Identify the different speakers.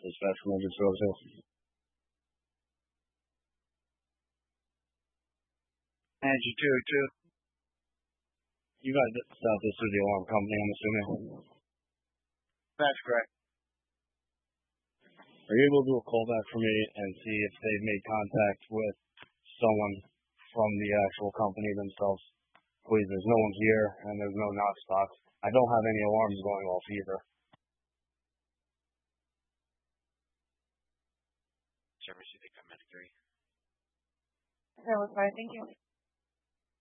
Speaker 1: dispatch from 202. Angie 202. You guys thought this was the alarm company, I'm assuming.
Speaker 2: That's correct.
Speaker 1: Are you able to do a call back for me and see if they've made contact with someone from the actual company themselves? Please, there's no one here and there's no knock spots. I don't have any alarms going off either.
Speaker 2: Service, you think I'm at 3?
Speaker 3: That was fine, thank you.